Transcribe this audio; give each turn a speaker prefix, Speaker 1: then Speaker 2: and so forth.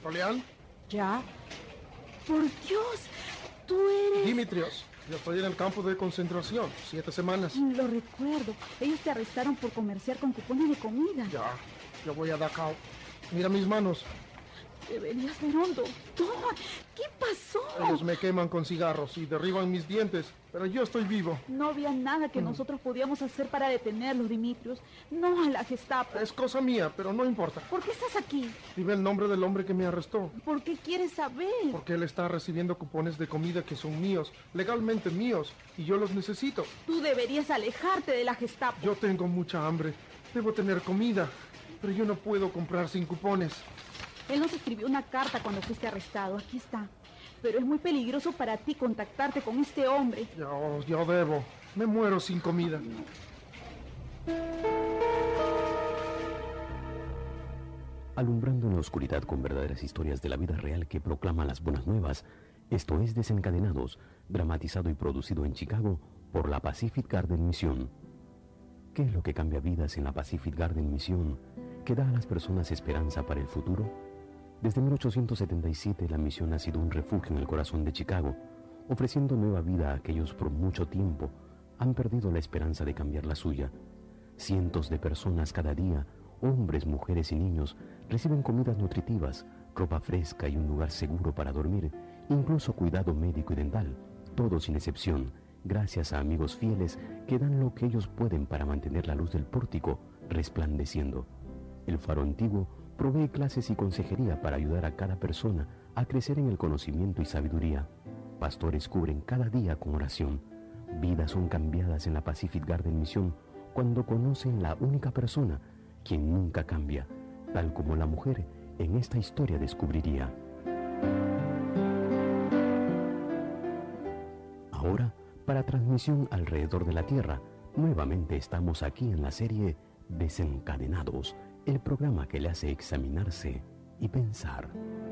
Speaker 1: ¿Oleán?
Speaker 2: ¿Ya? ¡Por Dios! ¡Tú eres...!
Speaker 1: Dimitrios. Yo estoy en el campo de concentración, 7 semanas.
Speaker 2: Lo recuerdo. Ellos te arrestaron por comerciar con cupones de comida.
Speaker 1: Ya, yo voy a Dachau. Mira mis manos.
Speaker 2: Deberías ver un doctor. ¿Qué pasó?
Speaker 1: Ellos me queman con cigarros y derriban mis dientes, pero yo estoy vivo.
Speaker 2: No había nada que nosotros podíamos hacer para detenerlos, Dimitrios. No a la Gestapo.
Speaker 1: Es cosa mía, pero no importa.
Speaker 2: ¿Por qué estás aquí?
Speaker 1: Dime el nombre del hombre que me arrestó.
Speaker 2: ¿Por qué quieres saber?
Speaker 1: Porque él está recibiendo cupones de comida que son míos, legalmente míos, y yo los necesito.
Speaker 2: Tú deberías alejarte de la Gestapo.
Speaker 1: Yo tengo mucha hambre. Debo tener comida, pero yo no puedo comprar sin cupones.
Speaker 2: Él nos escribió una carta cuando fuiste arrestado. Aquí está. Pero es muy peligroso para ti contactarte con este hombre.
Speaker 1: Yo debo. Me muero sin comida.
Speaker 3: Alumbrando en la oscuridad con verdaderas historias de la vida real que proclaman las buenas nuevas, esto es Desencadenados, dramatizado y producido en Chicago por la Pacific Garden Mission. ¿Qué es lo que cambia vidas en la Pacific Garden Mission, que da a las personas esperanza para el futuro? Desde 1877 la misión ha sido un refugio en el corazón de Chicago, ofreciendo nueva vida a aquellos por mucho tiempo han perdido la esperanza de cambiar la suya. Cientos de personas cada día, hombres, mujeres y niños, reciben comidas nutritivas, ropa fresca y un lugar seguro para dormir, incluso cuidado médico y dental, todo sin excepción, gracias a amigos fieles que dan lo que ellos pueden para mantener la luz del pórtico resplandeciendo. El Faro Antiguo provee clases y consejería para ayudar a cada persona a crecer en el conocimiento y sabiduría. Pastores cubren cada día con oración. Vidas son cambiadas en la Pacific Garden Mission cuando conocen la única persona quien nunca cambia, tal como la mujer en esta historia descubriría. Ahora, para transmisión alrededor de la Tierra, nuevamente estamos aquí en la serie Desencadenados, el programa que le hace examinarse y pensar.